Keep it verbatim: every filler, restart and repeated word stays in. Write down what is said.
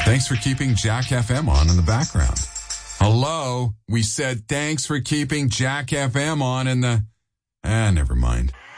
Thanks for keeping Jack F M on in the background. Hello? We said thanks for keeping Jack F M on in the... Ah, never mind.